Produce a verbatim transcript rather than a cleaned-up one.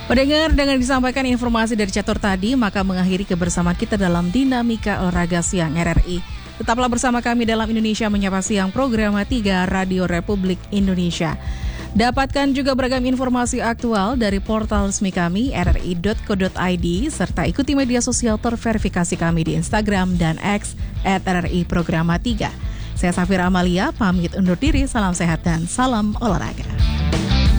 Pendengar, dengan disampaikan informasi dari Catur tadi, maka mengakhiri kebersamaan kita dalam Dinamika Olahraga Siang R R I. Tetaplah bersama kami dalam Indonesia Menyapa Siang, program tiga Radio Republik Indonesia. Dapatkan juga beragam informasi aktual dari portal resmi kami r r i dot co dot i d serta ikuti media sosial terverifikasi kami di Instagram dan X at R R I Programa tiga. Saya Safira Amalia, pamit undur diri, salam sehat dan salam olahraga.